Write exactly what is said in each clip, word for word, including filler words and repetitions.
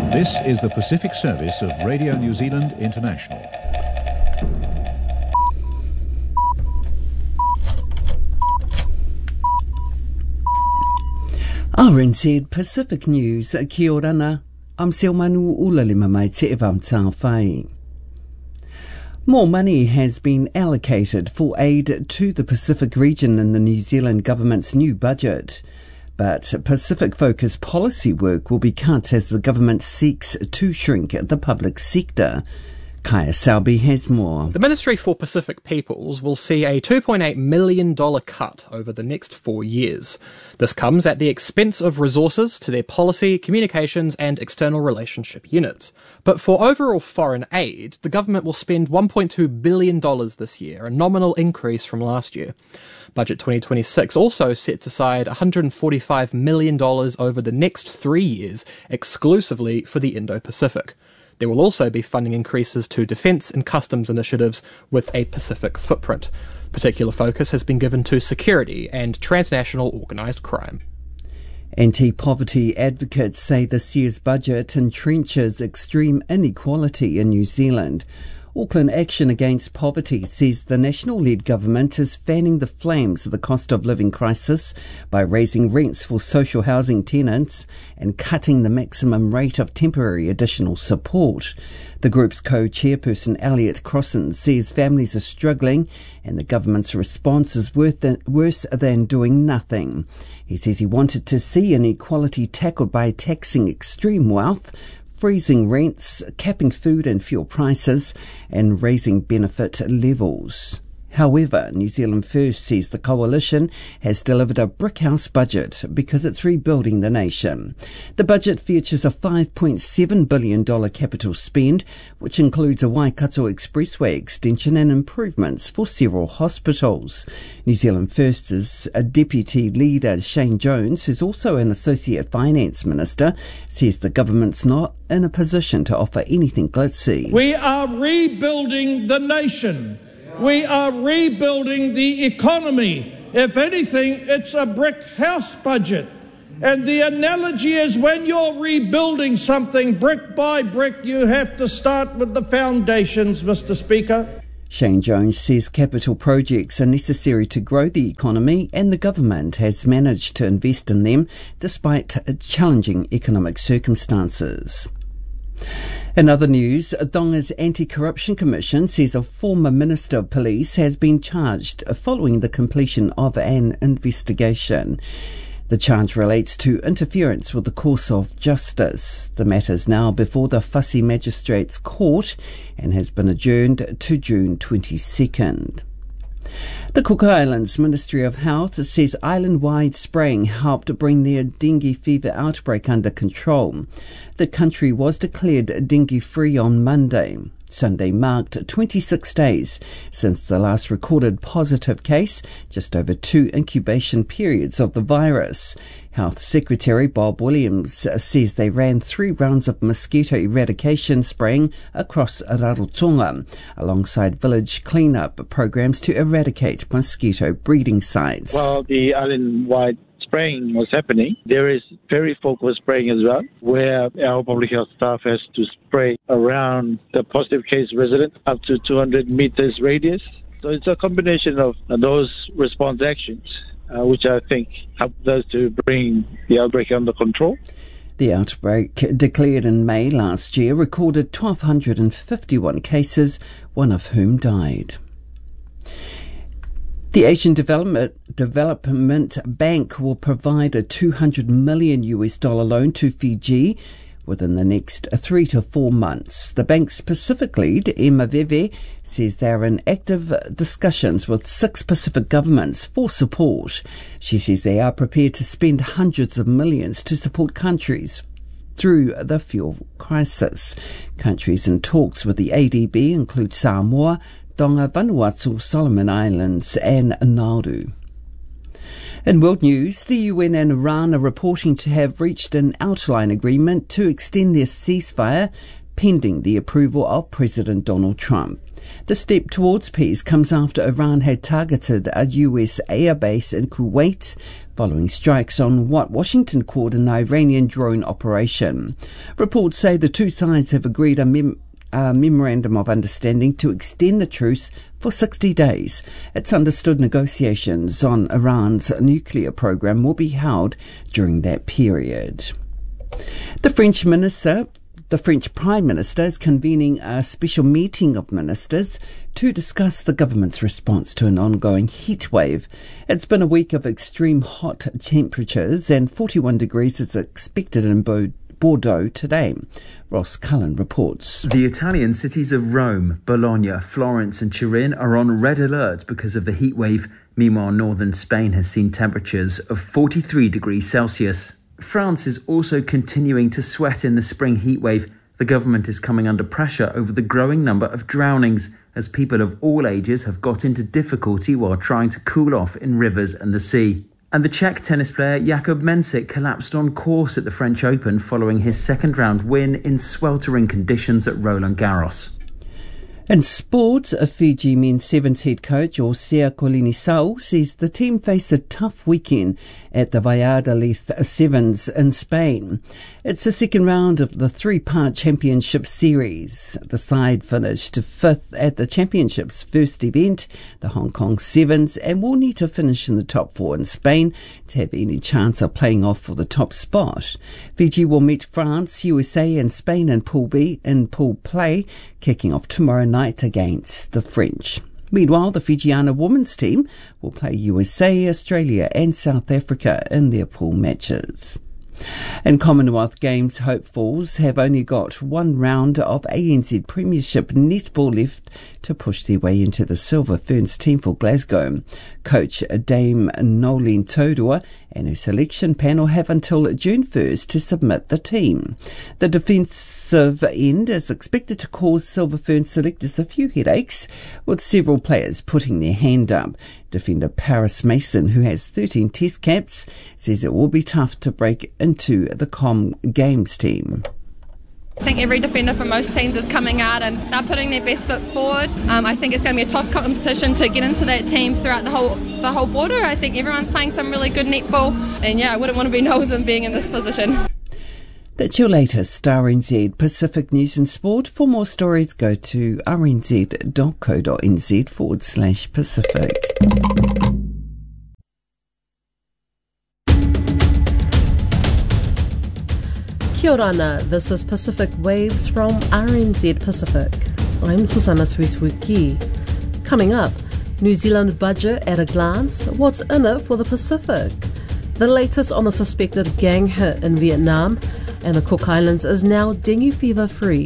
This is the Pacific Service of Radio New Zealand International. R N Z Pacific News, kia ora na. I'm Silmanu Ulalima mai te evam tā whai. More money has been allocated for aid to the Pacific region in the New Zealand government's new budget. But Pacific-focused policy work will be cut as the government seeks to shrink the public sector. Kaya Selby has more. The Ministry for Pacific Peoples will see a two point eight million dollars cut over the next four years. This comes at the expense of resources to their policy, communications and external relationship units. But for overall foreign aid, the government will spend one point two billion dollars this year, a nominal increase from last year. Budget twenty twenty-six also sets aside one hundred forty-five million dollars over the next three years exclusively for the Indo-Pacific. There will also be funding increases to defence and customs initiatives with a Pacific footprint. Particular focus has been given to security and transnational organised crime. Anti-poverty advocates say this year's budget entrenches extreme inequality in New Zealand. Auckland Action Against Poverty says the national-led government is fanning the flames of the cost of living crisis by raising rents for social housing tenants and cutting the maximum rate of temporary additional support. The group's co-chairperson Elliot Crossan says families are struggling and the government's response is worse than doing nothing. He says he wanted to see inequality tackled by taxing extreme wealth, freezing rents, capping food and fuel prices, and raising benefit levels. However, New Zealand First says the coalition has delivered a brick-house budget because it's rebuilding the nation. The budget features a five point seven billion dollars capital spend, which includes a Waikato Expressway extension and improvements for several hospitals. New Zealand First's deputy leader Shane Jones, who's also an associate finance minister, says the government's not in a position to offer anything glitzy. We are rebuilding the nation. We are rebuilding the economy. If anything, it's a brick house budget. And the analogy is when you're rebuilding something brick by brick, you have to start with the foundations, Mister Speaker. Shane Jones says capital projects are necessary to grow the economy and the government has managed to invest in them despite challenging economic circumstances. In other news, Tonga's Anti-Corruption Commission says a former Minister of Police has been charged following the completion of an investigation. The charge relates to interference with the course of justice. The matter is now before the Fussy Magistrates Court and has been adjourned to June twenty-second. The Cook Islands Ministry of Health says island-wide spraying helped bring their dengue fever outbreak under control. The country was declared dengue-free on Monday. Sunday marked twenty-six days since the last recorded positive case, just over two incubation periods of the virus. Health Secretary Bob Williams says they ran three rounds of mosquito eradication spraying across Rarotonga, alongside village clean-up programs to eradicate mosquito breeding sites. While the island-wide spraying was happening, there is very focused spraying as well, where our public health staff has to spray around the positive case resident up to two hundred meters radius. So it's a combination of those response actions, uh, which I think helped us to bring the outbreak under control. The outbreak, declared in May last year, recorded one thousand two hundred fifty-one cases, one of whom died. The Asian Development, Development Bank will provide a two hundred million U S dollar loan to Fiji within the next three to four months. The bank's Pacific lead, Emma Veve, says they're in active discussions with six Pacific governments for support. She says they are prepared to spend hundreds of millions to support countries through the fuel crisis. Countries in talks with the A D B include Samoa, Tonga, Vanuatu, Solomon Islands and Nauru. In world news, the U N and Iran are reporting to have reached an outline agreement to extend their ceasefire pending the approval of President Donald Trump. The step towards peace comes after Iran had targeted a U S airbase in Kuwait following strikes on what Washington called an Iranian drone operation. Reports say the two sides have agreed a, mem- a memorandum of understanding to extend the truce for sixty days. It's understood negotiations on Iran's nuclear program will be held during that period. The French minister The French Prime Minister is convening a special meeting of ministers to discuss the government's response to an ongoing heat wave. It's been a week of extreme hot temperatures, and forty-one degrees is expected in Bordeaux today. Ross Cullen reports. The Italian cities of Rome, Bologna, Florence and Turin are on red alert because of the heat wave. Meanwhile, northern Spain has seen temperatures of forty-three degrees Celsius. France is also continuing to sweat in the spring heatwave. The government is coming under pressure over the growing number of drownings, as people of all ages have got into difficulty while trying to cool off in rivers and the sea. And the Czech tennis player Jakub Mensik collapsed on course at the French Open following his second round win in sweltering conditions at Roland Garros. In sport, a Fiji men's sevens head coach, Osea Kolinisau, says the team faced a tough weekend at the Valladolid Sevens in Spain. It's the second round of the three-part championship series. The side finished fifth at the championship's first event, the Hong Kong Sevens, and will need to finish in the top four in Spain to have any chance of playing off for the top spot. Fiji will meet France, U S A and Spain in Pool B in pool play, kicking off tomorrow night against the French. Meanwhile, the Fijiana women's team will play U S A, Australia and South Africa in their pool matches. In Commonwealth Games, hopefuls have only got one round of A N Z Premiership netball left to push their way into the Silver Ferns team for Glasgow. Coach Dame Nolene Todua and her selection panel have until June first to submit the team. The defensive end is expected to cause Silver Ferns selectors a few headaches, with several players putting their hand up. Defender Paris Mason, who has thirteen test caps, says it will be tough to break into the Com Games team. I think every defender for most teams is coming out and they're putting their best foot forward. Um, I think it's going to be a tough competition to get into that team throughout the whole the whole border. I think everyone's playing some really good netball, and yeah, I wouldn't want to be nosing being in this position. That's your latest R N Z Pacific News and Sport. For more stories, go to rnz.co.nz forward slash Pacific. Kia ora, this is Pacific Waves from R N Z Pacific. I'm Susana Suisuki. Coming up, New Zealand budget at a glance, what's in it for the Pacific? The latest on the suspected gang hit in Vietnam, and the Cook Islands is now dengue fever free.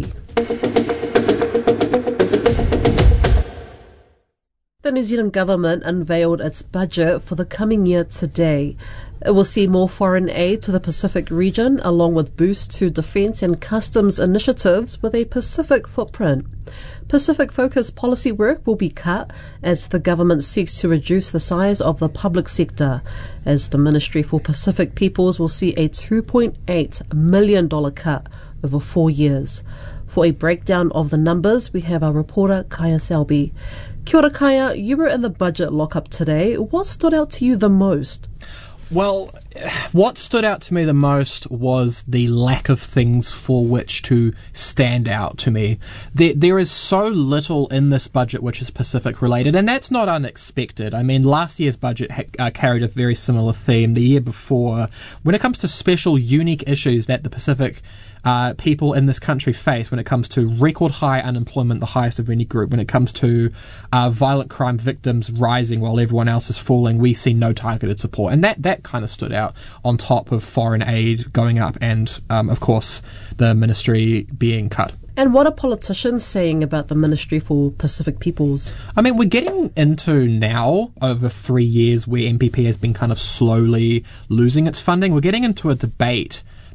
The New Zealand government unveiled its budget for the coming year today. It will see more foreign aid to the Pacific region, along with boosts to defence and customs initiatives with a Pacific footprint. Pacific-focused policy work will be cut as the government seeks to reduce the size of the public sector, as the Ministry for Pacific Peoples will see a two point eight million dollars cut over four years. For a breakdown of the numbers, we have our reporter Kaya Selby. Kia ora, Kaya, you were in the budget lockup today. What stood out to you the most? Well, what stood out to me the most was the lack of things for which to stand out to me. There, there is so little in this budget which is Pacific related, and that's not unexpected. I mean, last year's budget ha- uh, carried a very similar theme. The year before, when it comes to special, unique issues that the Pacific Uh, people in this country face when it comes to record high unemployment, the highest of any group, when it comes to uh, violent crime victims rising while everyone else is falling, we see no targeted support. And that, that kind of stood out on top of foreign aid going up and, um, of course, the ministry being cut. And what are politicians saying about the Ministry for Pacific Peoples? I mean, we're getting into now, over three years, where M P P has been kind of slowly losing its funding. We're getting into a debate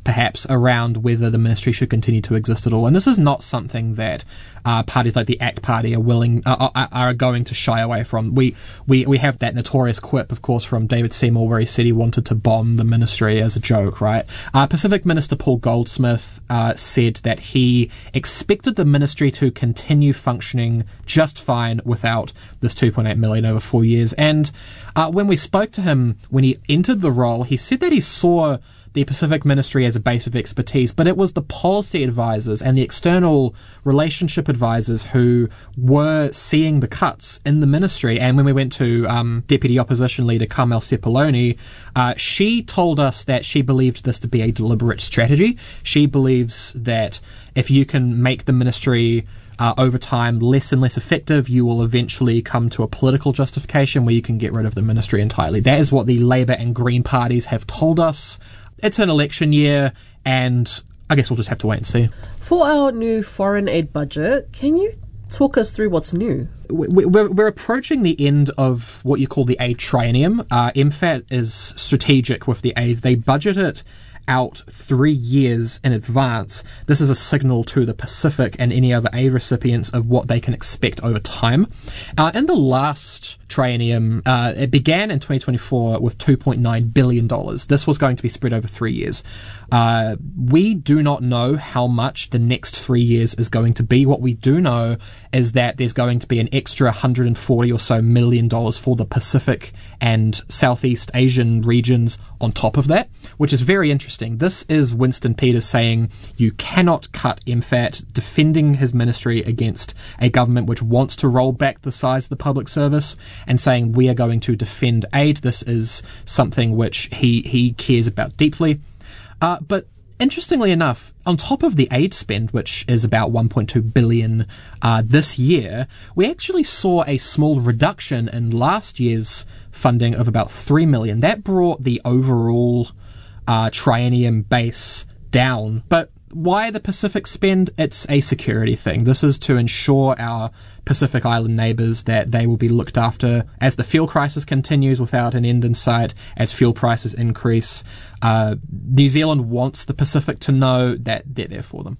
perhaps, around whether the ministry should continue to exist at all. And this is not something that uh, parties like the ACT Party are willing uh, are, are going to shy away from. We, we we have that notorious quip, of course, from David Seymour, where he said he wanted to bomb the ministry as a joke, right? Uh, Pacific Minister Paul Goldsmith uh, said that he expected the ministry to continue functioning just fine without this two point eight million over four years. And uh, when we spoke to him when he entered the role, he said that he saw the Pacific Ministry as a base of expertise, but it was the policy advisors and the external relationship advisors who were seeing the cuts in the ministry. And when we went to um, Deputy Opposition Leader Carmel Sepuloni, uh, she told us that she believed this to be a deliberate strategy. She believes that if you can make the ministry Uh, over time less and less effective, you will eventually come to a political justification where you can get rid of the ministry entirely. That is what the Labour and Green parties have told us. It's an election year, and I guess we'll just have to wait and see. For our new foreign aid budget, can you talk us through what's new? We're, we're approaching the end of what you call the aid triennium. Uh, M FAT is strategic with the aid. They budget it out three years in advance. This is a signal to the Pacific and any other aid recipients of what they can expect over time. Uh, in the last triennium, uh, it began in twenty twenty-four with two point nine billion dollars. This was going to be spread over three years. Uh, we do not know how much the next three years is going to be. What we do know is that there's going to be an extra one hundred forty or so million dollars for the Pacific and Southeast Asian regions on top of that, which is very interesting. This is Winston Peters saying you cannot cut M FAT, defending his ministry against a government which wants to roll back the size of the public service, and saying we are going to defend aid. This is something which he, he cares about deeply. Uh, but interestingly enough, on top of the aid spend, which is about one point two billion dollars uh, this year, we actually saw a small reduction in last year's funding of about three million dollars. That brought the overall uh, triennium base down. But why the Pacific spend? It's a security thing. This is to ensure our Pacific Island neighbours that they will be looked after as the fuel crisis continues without an end in sight, as fuel prices increase. Uh, New Zealand wants the Pacific to know that they're there for them.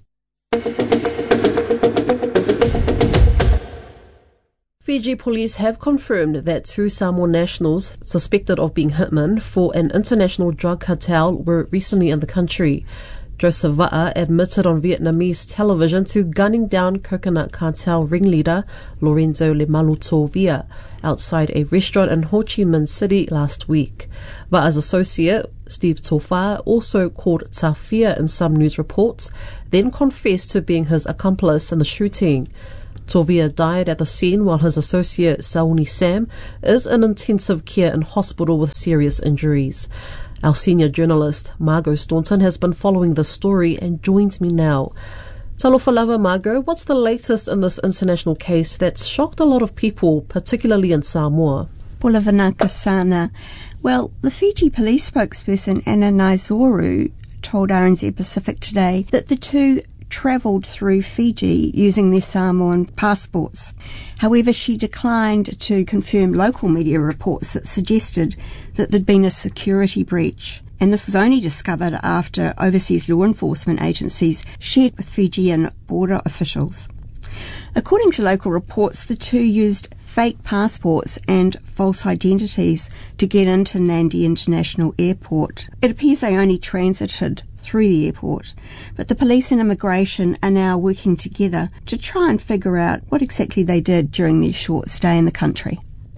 Fiji police have confirmed that two Samoan nationals suspected of being hitmen for an international drug cartel were recently in the country. Joseph Va'a admitted on Vietnamese television to gunning down coconut cartel ringleader Lorenzo Lemalutovia outside a restaurant in Ho Chi Minh City last week. Va'a's associate, Steve Tofa, also called Tafia in some news reports, then confessed to being his accomplice in the shooting. Tovia died at the scene while his associate, Sauni Sam, is in intensive care in hospital with serious injuries. Our senior journalist, Margot Staunton, has been following the story and joins me now. Talofa lava, Margot, what's the latest in this international case that's shocked a lot of people, particularly in Samoa? Pulavanaka Sana. Well, the Fiji police spokesperson, Anna Naizoru, told R N Z Pacific today that the two travelled through Fiji using their Samoan passports. However, she declined to confirm local media reports that suggested that there'd been a security breach. And this was only discovered after overseas law enforcement agencies shared with Fijian border officials. According to local reports, the two used fake passports and false identities to get into Nadi International Airport. It appears they only transited through the airport, but the police and immigration are now working together to try and figure out what exactly they did during their short stay in the country.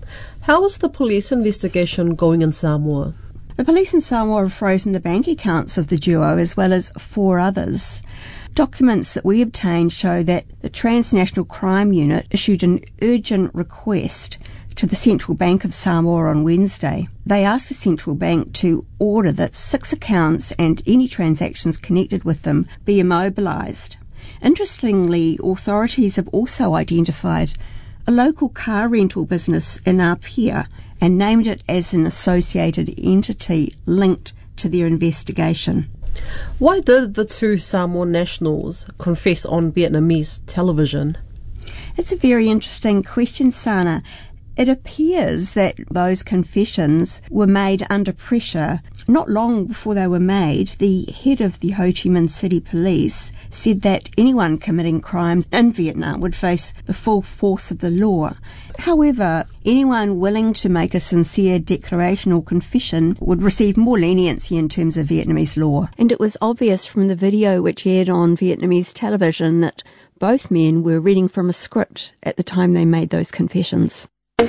How is the police investigation going in Samoa? The police in Samoa have frozen the bank accounts of the duo as well as four others. Documents that we obtained show that the Transnational Crime Unit issued an urgent request to the Central Bank of Samoa on Wednesday. They asked the Central Bank to order that six accounts and any transactions connected with them be immobilised. Interestingly, authorities have also identified a local car rental business in Apia and named it as an associated entity linked to their investigation. Why did the two Samoan nationals confess on Vietnamese television? It's a very interesting question, Sana. It appears that those confessions were made under pressure. Not long before they were made, the head of the Ho Chi Minh City Police said that anyone committing crimes in Vietnam would face the full force of the law. However, anyone willing to make a sincere declaration or confession would receive more leniency in terms of Vietnamese law. And it was obvious from the video which aired on Vietnamese television that both men were reading from a script at the time they made those confessions.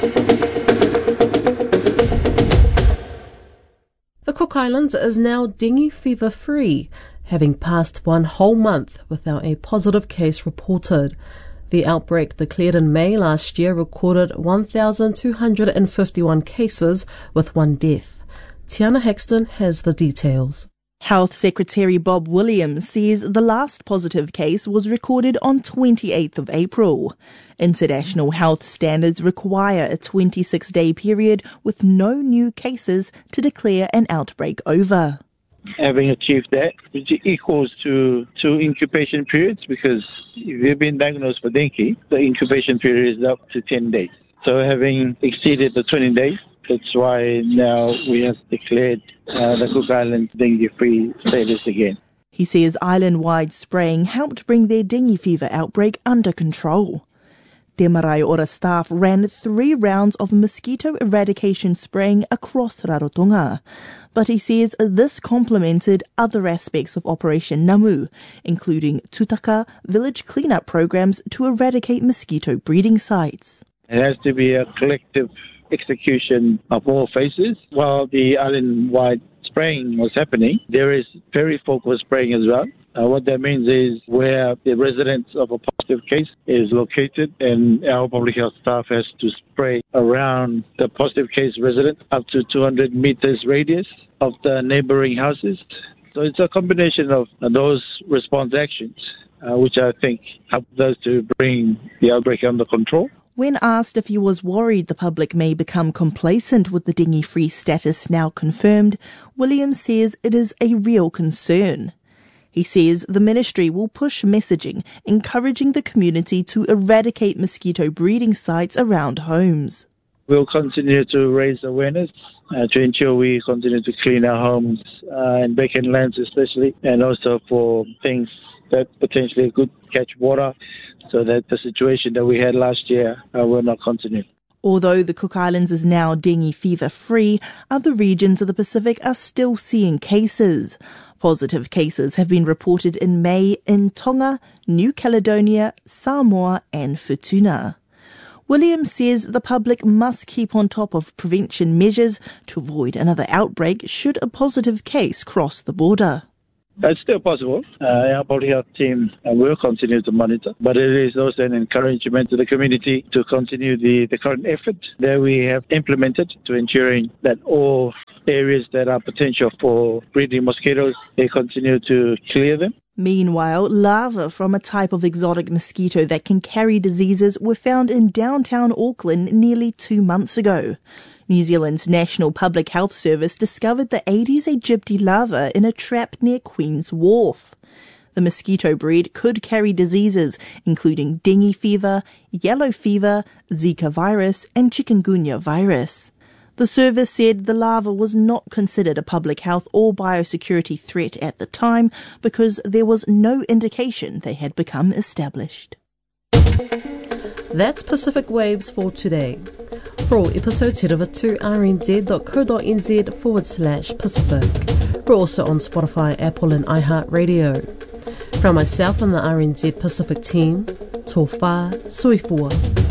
The Cook Islands is now dengue fever free, having passed one whole month without a positive case reported. The outbreak declared in May last year recorded one thousand two hundred fifty-one cases with one death. Tiana Hexton has the details. Health Secretary Bob Williams says the last positive case was recorded on twenty-eighth of April. International health standards require a twenty-six day period with no new cases to declare an outbreak over. Having achieved that, which equals to two incubation periods, because if you've been diagnosed for dengue, the incubation period is up to ten days. So having exceeded the twenty days, that's why now we have declared uh, the Cook Islands dengue-free status again. He says island-wide spraying helped bring their dengue fever outbreak under control. Te Marae Ora staff ran three rounds of mosquito eradication spraying across Rarotonga. But he says this complemented other aspects of Operation Namu, including Tutaka village cleanup programs to eradicate mosquito breeding sites. It has to be a collective execution of all phases. While the island-wide spraying was happening, there is very focused spraying as well. Uh, what that means is where the residence of a positive case is located, and our public health staff has to spray around the positive case resident up to two hundred meters radius of the neighboring houses. So it's a combination of uh, those response actions, uh, which I think helped us to bring the outbreak under control. When asked if he was worried the public may become complacent with the dengue-free status now confirmed, Williams says it is a real concern. He says the ministry will push messaging encouraging the community to eradicate mosquito breeding sites around homes. We'll continue to raise awareness uh, to ensure we continue to clean our homes uh, and vacant lands especially, and also for things that potentially could catch water, so that the situation that we had last year uh, will not continue. Although the Cook Islands is now dengue fever free, other regions of the Pacific are still seeing cases. Positive cases have been reported in May in Tonga, New Caledonia, Samoa and Futuna. Williams says the public must keep on top of prevention measures to avoid another outbreak should a positive case cross the border. It's still possible. Uh, our public health team uh, will continue to monitor, but it is also an encouragement to the community to continue the, the current effort that we have implemented to ensuring that all areas that are potential for breeding mosquitoes, they continue to clear them. Meanwhile, larvae from a type of exotic mosquito that can carry diseases were found in downtown Auckland nearly two months ago. New Zealand's National Public Health Service discovered the Aedes aegypti larva in a trap near Queen's Wharf. The mosquito breed could carry diseases including dengue fever, yellow fever, Zika virus and chikungunya virus. The service said the larva was not considered a public health or biosecurity threat at the time because there was no indication they had become established. That's Pacific Waves for today. For all episodes, head over to rnz.co.nz forward slash Pacific. We're also on Spotify, Apple and iHeartRadio. From myself and the R N Z Pacific team, tō whā soifua.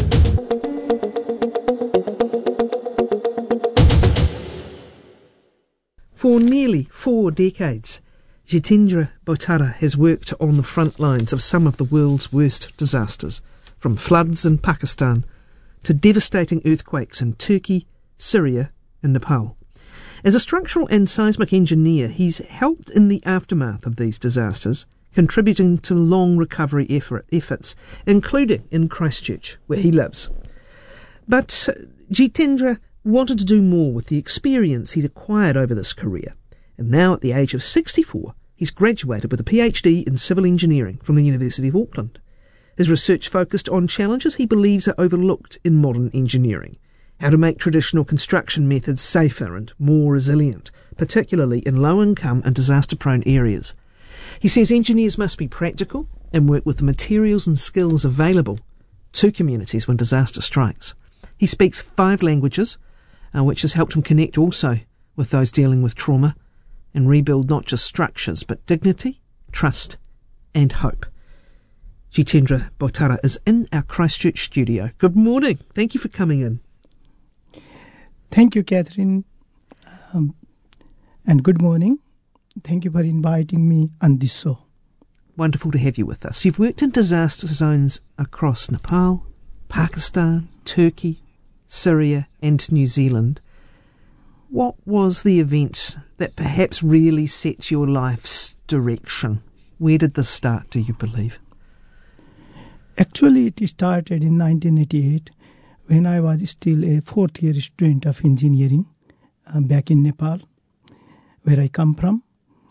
For nearly four decades, Jitendra Botara has worked on the front lines of some of the world's worst disasters, from floods in Pakistan to devastating earthquakes in Turkey, Syria and Nepal. As a structural and seismic engineer, he's helped in the aftermath of these disasters, contributing to long recovery effort, efforts, including in Christchurch, where he lives. But Jitendra wanted to do more with the experience he'd acquired over this career, and now at the age of sixty-four, he's graduated with a PhD in civil engineering from the University of Auckland. His research focused on challenges he believes are overlooked in modern engineering, how to make traditional construction methods safer and more resilient, particularly in low-income and disaster-prone areas. He says engineers must be practical and work with the materials and skills available to communities when disaster strikes. He speaks five languages, uh, which has helped him connect also with those dealing with trauma and rebuild not just structures but dignity, trust and hope. Jitendra Botara is in our Christchurch studio. Good morning. Thank you for coming in. Thank you, Catherine, um, and good morning. Thank you for inviting me on this show. Wonderful to have you with us. You've worked in disaster zones across Nepal, Pakistan, Turkey, Syria and New Zealand. What was the event that perhaps really set your life's direction? Where did this start, do you believe? Actually, it started in nineteen eighty-eight when I was still a fourth-year student of engineering uh, back in Nepal, where I come from.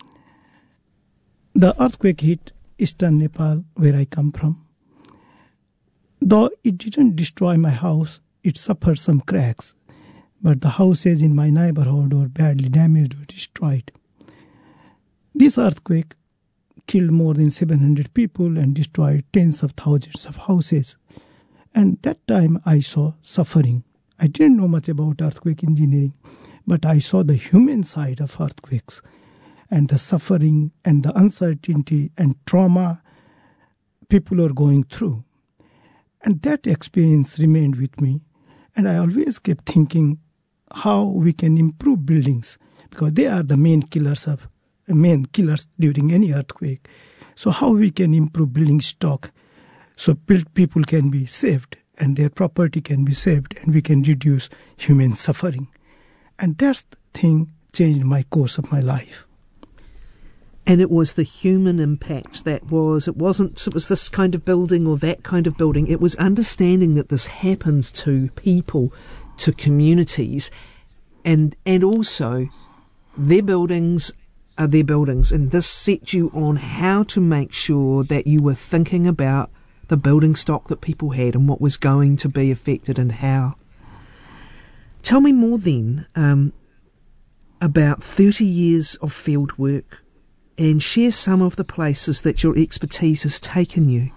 The earthquake hit eastern Nepal, where I come from. Though it didn't destroy my house, it suffered some cracks, but the houses in my neighborhood were badly damaged or destroyed. This earthquake killed more than seven hundred people and destroyed tens of thousands of houses. And that time I saw suffering. I didn't know much about earthquake engineering, but I saw the human side of earthquakes and the suffering and the uncertainty and trauma people are going through. And that experience remained with me. And I always kept thinking how we can improve buildings, because they are the main killers of main killers during any earthquake. So how we can improve building stock so built people can be saved and their property can be saved and we can reduce human suffering. And that thing changed my course of my life. And it was the human impact that was, it wasn't, it was this kind of building or that kind of building. It was understanding that this happens to people, to communities, and and also their buildings are their buildings. And this set you on how to make sure that you were thinking about the building stock that people had and what was going to be affected and how. Tell me more then um, about thirty years of field work, and share some of the places that your expertise has taken you.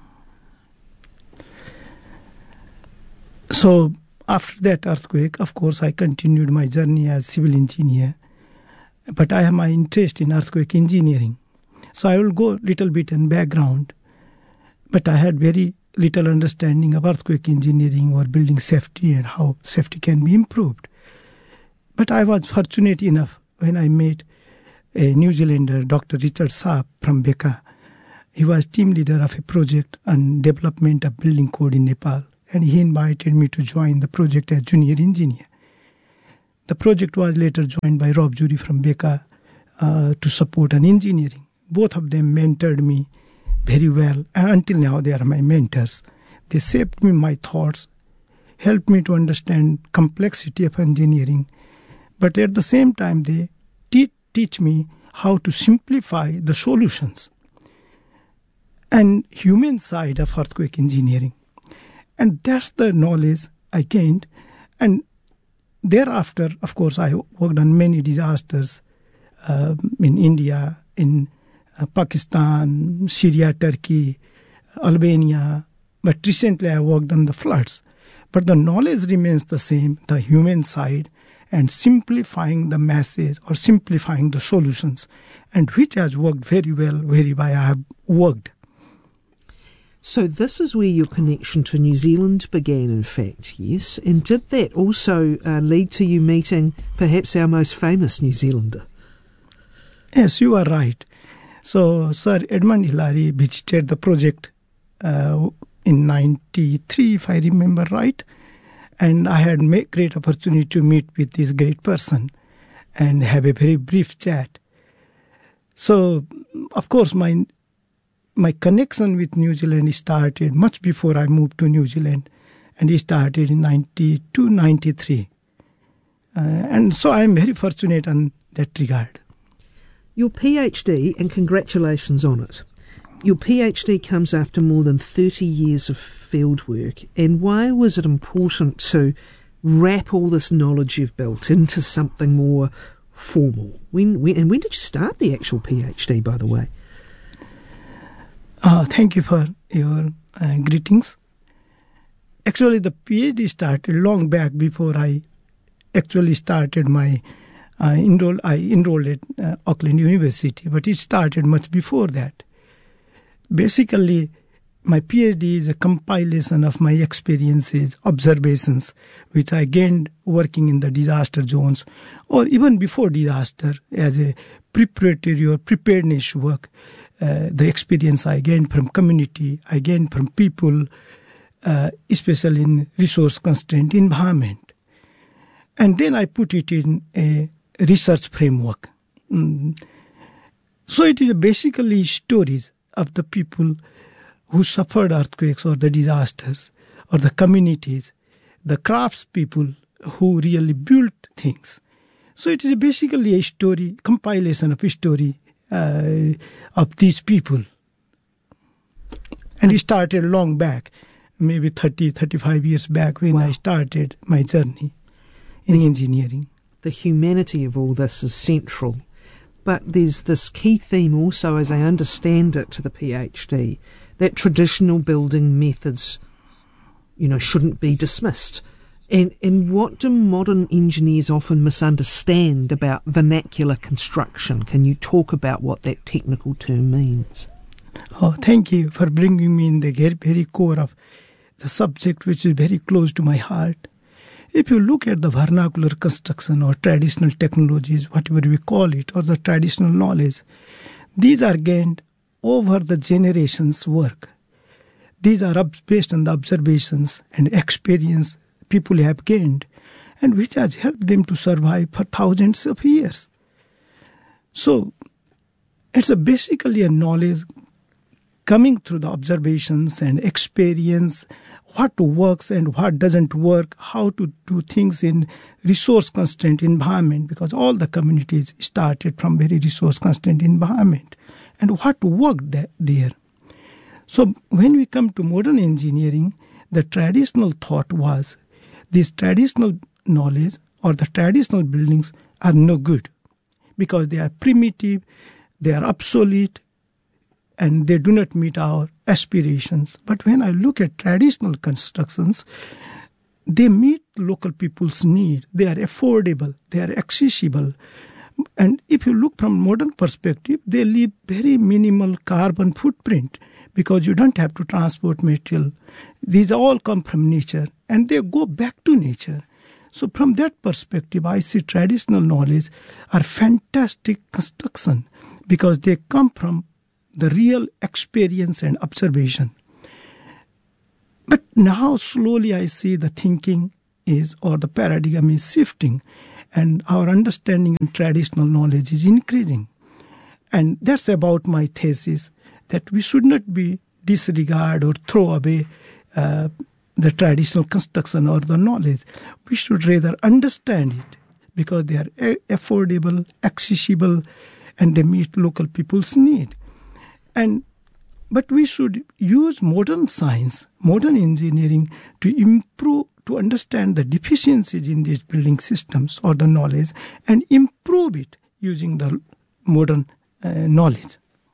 So after that earthquake, of course, I continued my journey as civil engineer, but I have my interest in earthquake engineering. So I will go a little bit in background, but I had very little understanding of earthquake engineering or building safety and how safety can be improved. But I was fortunate enough when I met a New Zealander, Doctor Richard Saab from Beka. He was team leader of a project on development of building code in Nepal, and he invited me to join the project as junior engineer. The project was later joined by Rob Jury from Beka uh, to support on engineering. Both of them mentored me very well, and until now they are my mentors. They shaped me my thoughts, helped me to understand complexity of engineering, but at the same time they te- teach me how to simplify the solutions and human side of earthquake engineering. And that's the knowledge I gained. And thereafter, of course, I worked on many disasters uh, in India, in uh, Pakistan, Syria, Turkey, Albania. But recently I worked on the floods. But the knowledge remains the same, the human side, and simplifying the message or simplifying the solutions, and which has worked very well, very well I have worked. So this is where your connection to New Zealand began, in fact, yes? And did that also uh, lead to you meeting perhaps our most famous New Zealander? Yes, you are right. So Sir Edmund Hillary visited the project uh, in ninety-three, if I remember right, and I had a great opportunity to meet with this great person and have a very brief chat. So, of course, my my connection with New Zealand started much before I moved to New Zealand, and it started in ninety-two, ninety-three. Uh, and so I am very fortunate in that regard. Your PhD, and congratulations on it. Your PhD comes after more than thirty years of field work. And why was it important to wrap all this knowledge you've built into something more formal? When, when and when did you start the actual PhD, by the way? Uh, thank you for your uh, greetings. Actually, the PhD started long back before I actually started my uh, enroll. I enrolled at uh, Auckland University, but it started much before that. Basically, my PhD is a compilation of my experiences, observations, which I gained working in the disaster zones, or even before disaster as a preparatory or preparedness work. Uh, the experience I gained from community, I gained from people, uh, especially in resource-constrained environment. And then I put it in a research framework. Mm. So it is basically stories of the people who suffered earthquakes or the disasters, or the communities, the craftspeople who really built things. So it is basically a story, compilation of a story Uh, of these people. And it started long back, maybe thirty, thirty-five years back when wow. I started my journey in the, engineering. The humanity of all this is central. But there's this key theme also, as I understand it, to the PhD, that traditional building methods, you know, shouldn't be dismissed. And, and what do modern engineers often misunderstand about vernacular construction? Can you talk about what that technical term means? Oh, thank you for bringing me in the very core of the subject, which is very close to my heart. If you look at the vernacular construction or traditional technologies, whatever we call it, or the traditional knowledge, these are gained over the generations' work. These are based on the observations and experience people have gained, and which has helped them to survive for thousands of years. So it's a basically a knowledge coming through the observations and experience, what works and what doesn't work, how to do things in resource-constrained environment, because all the communities started from very resource-constrained environment, and what worked there. So when we come to modern engineering, the traditional thought was this traditional knowledge or the traditional buildings are no good because they are primitive, they are obsolete, and they do not meet our aspirations. But when I look at traditional constructions, they meet local people's need. They are affordable, they are accessible. And if you look from modern perspective, they leave very minimal carbon footprint because you don't have to transport material. These all come from nature and they go back to nature. So from that perspective, I see traditional knowledge are fantastic construction because they come from the real experience and observation. But now slowly I see the thinking is, or the paradigm is shifting, and our understanding and traditional knowledge is increasing. And that's about my thesis, that we should not be disregard or throw away uh, the traditional construction or the knowledge. We should rather understand it because they are a- affordable, accessible, and they meet local people's need. And but we should use modern science, modern engineering to improve, to understand the deficiencies in these building systems or the knowledge and improve it using the modern uh, knowledge.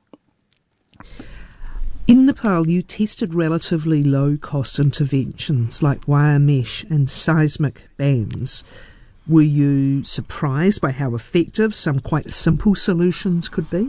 In Nepal, you tested relatively low-cost interventions like wire mesh and seismic bands. Were you surprised by how effective some quite simple solutions could be?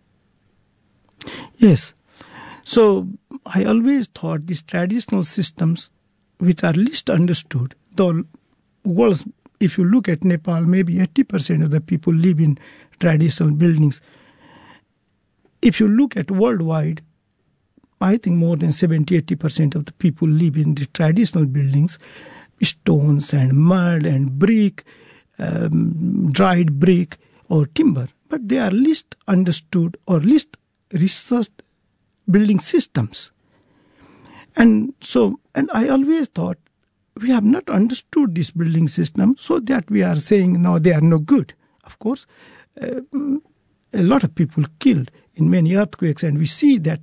Yes. So I always thought these traditional systems, which are least understood, the world's, if you look at Nepal, maybe eighty percent of the people live in traditional buildings. If you look at worldwide, I think more than seventy to eighty percent of the people live in the traditional buildings, stones and mud and brick, um, dried brick or timber. But they are least understood or least researched building systems. And so, and I always thought, we have not understood this building system, so that we are saying, no, they are no good. Of course, uh, a lot of people killed in many earthquakes, and we see that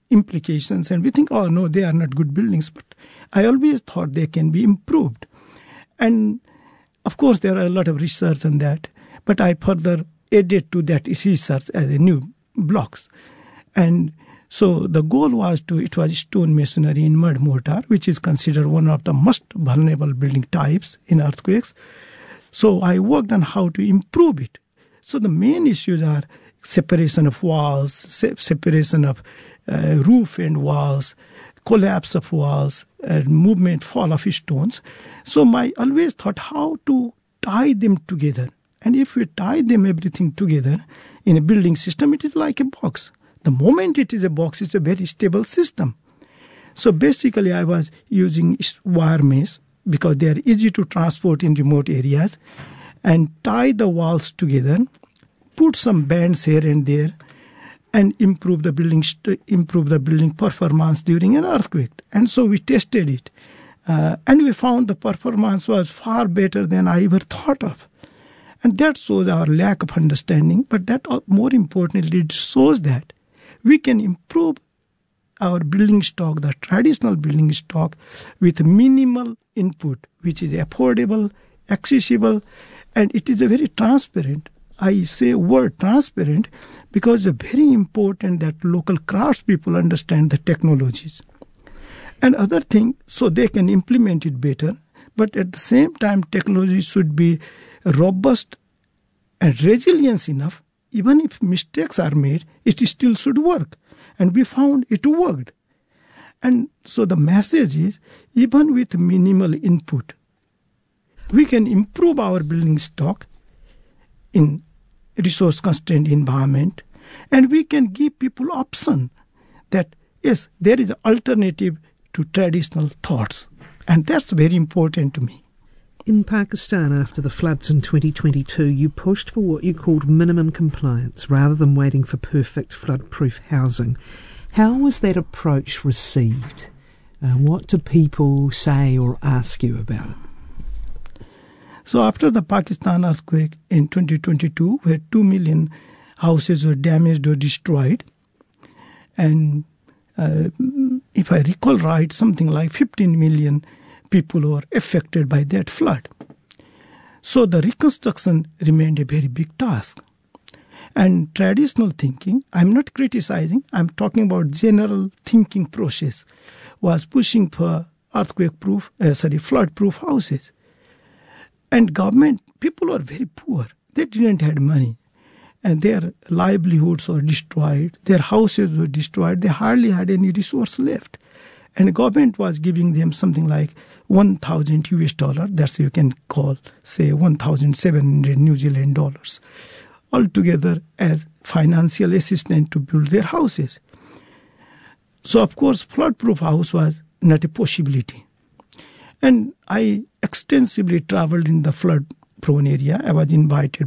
implications, and we think, oh, no, they are not good buildings. But I always thought they can be improved. And of course, there are a lot of research on that, but I further added to that research as a new blocks. And so the goal was to, it was stone masonry in mud mortar, which is considered one of the most vulnerable building types in earthquakes. So I worked on how to improve it. So the main issues are separation of walls, se- separation of uh, roof and walls, collapse of walls, and movement, fall of stones. So I always thought how to tie them together. And if we tie them everything together in a building system, it is like a box. The moment it is a box, it's a very stable system. So basically I was using wire mesh because they are easy to transport in remote areas, and tie the walls together, put some bands here and there, and improve the building st- improve the building performance during an earthquake. And so we tested it. Uh, and we found the performance was far better than I ever thought of. And that shows our lack of understanding, but that more importantly, it shows that we can improve our building stock, the traditional building stock, with minimal input, which is affordable, accessible, and it is a very transparent. I say word transparent because it's very important that local craftspeople understand the technologies. And other thing, so they can implement it better, but at the same time, technology should be robust and resilient enough. Even if mistakes are made, it still should work. And we found it worked. And so the message is, even with minimal input, we can improve our building stock in resource-constrained environment, and we can give people option that, yes, there is an alternative to traditional thoughts. And that's very important to me. In Pakistan, after the floods in twenty twenty-two, you pushed for what you called minimum compliance rather than waiting for perfect flood-proof housing. How was that approach received? Uh, what do people say or ask you about it? So after the Pakistan earthquake in twenty twenty-two, where two million houses were damaged or destroyed, and uh, if I recall right, something like fifteen million people were affected by that flood. So the reconstruction remained a very big task. And traditional thinking, I'm not criticizing, I'm talking about general thinking process, was pushing for earthquake-proof, uh, sorry, flood-proof houses. And government, people were very poor. They didn't have money. And their livelihoods were destroyed. Their houses were destroyed. They hardly had any resource left. And the government was giving them something like one thousand U S dollar. That's you can call, say, one thousand seven hundred New Zealand dollars, altogether as financial assistance to build their houses. So, of course, flood-proof house was not a possibility. And I extensively traveled in the flood-prone area. I was invited